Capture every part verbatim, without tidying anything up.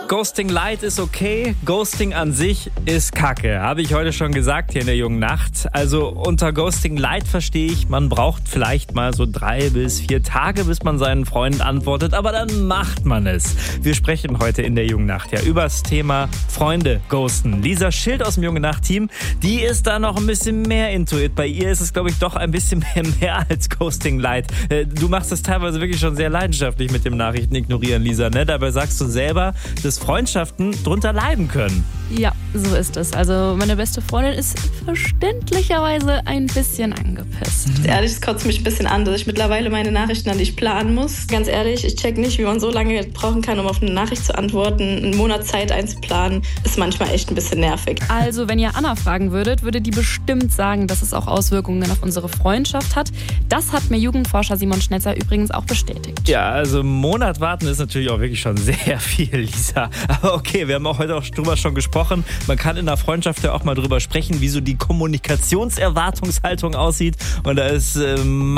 Ghosting Light ist okay, Ghosting an sich ist Kacke. Habe ich heute schon gesagt hier in der jungen Nacht. Also unter Ghosting Light verstehe ich, man braucht vielleicht mal so drei bis vier Tage, bis man seinen Freunden antwortet, aber dann macht man es. Wir sprechen heute in der jungen Nacht ja über das Thema Freunde ghosten. Lisa Schild aus dem jungen Nacht-Team, die ist da noch ein bisschen mehr into it. Bei ihr ist es, glaube ich, doch ein bisschen mehr, mehr als Ghosting Light. Du machst das teilweise wirklich schon sehr leidenschaftlich mit dem Nachrichten ignorieren, Lisa, ne? Dabei sagst du selber, dass Freundschaften drunter leiden können. Ja, so ist es. Also meine beste Freundin ist verständlicherweise ein bisschen angepisst. Ehrlich, es kotzt mich ein bisschen an, dass ich mittlerweile meine Nachrichten an dich planen muss. Ganz ehrlich, ich check nicht, wie man so lange brauchen kann, um auf eine Nachricht zu antworten. Einen Monat Zeit einzuplanen, ist manchmal echt ein bisschen nervig. Also wenn ihr Anna fragen würdet, würde die bestimmt sagen, dass es auch Auswirkungen auf unsere Freundschaft hat. Das hat mir Jugendforscher Simon Schnetzer übrigens auch bestätigt. Ja, also einen Monat warten ist natürlich auch wirklich schon sehr viel, Lisa. Aber okay, wir haben auch heute auch drüber schon gesprochen. Man kann in einer Freundschaft ja auch mal drüber sprechen, wie so die Kommunikationserwartungshaltung aussieht. Und da ist äh,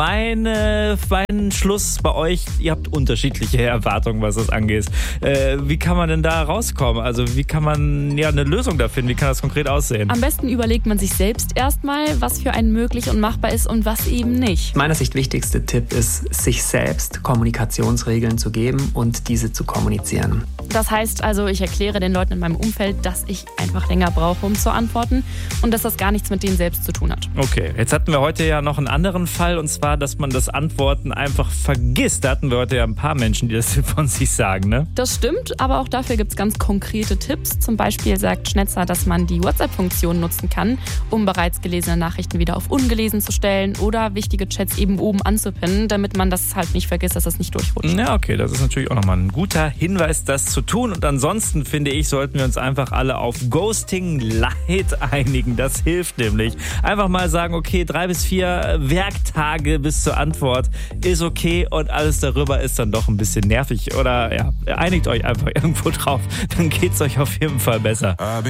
meine, mein Schluss bei euch, ihr habt unterschiedliche Erwartungen, was das angeht. Äh, wie kann man denn da rauskommen? Also wie kann man ja eine Lösung da finden? Wie kann das konkret aussehen? Am besten überlegt man sich selbst erstmal, was für einen möglich und machbar ist und was eben nicht. Aus meiner Sicht wichtigste Tipp ist, sich selbst Kommunikationsregeln zu geben und diese zu kommunizieren. Das heißt also, ich erkläre den Leuten in meinem Umfeld, dass ich einfach länger brauche, um zu antworten und dass das gar nichts mit denen selbst zu tun hat. Okay, jetzt hatten wir heute ja noch einen anderen Fall und zwar, dass man das Antworten einfach vergisst. Da hatten wir heute ja ein paar Menschen, die das von sich sagen, ne? Das stimmt, aber auch dafür gibt es ganz konkrete Tipps. Zum Beispiel sagt Schnetzer, dass man die WhatsApp-Funktion nutzen kann, um bereits gelesene Nachrichten wieder auf ungelesen zu stellen oder wichtige Chats eben oben anzupinnen, damit man das halt nicht vergisst, dass das nicht durchrutscht. Ja, okay, das ist natürlich auch nochmal ein guter Hinweis, das zu tun. Und ansonsten, finde ich, sollten wir uns einfach alle auf Ghosting Light einigen. Das hilft nämlich. Einfach mal sagen, okay, drei bis vier Werktage bis zur Antwort ist okay und alles darüber ist dann doch ein bisschen nervig. Oder ja, einigt euch einfach irgendwo drauf. Dann geht's euch auf jeden Fall besser.